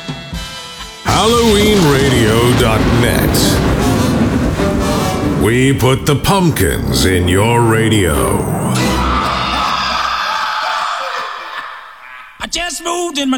HalloweenRadio.net. We put the pumpkins in your radio. I just moved in my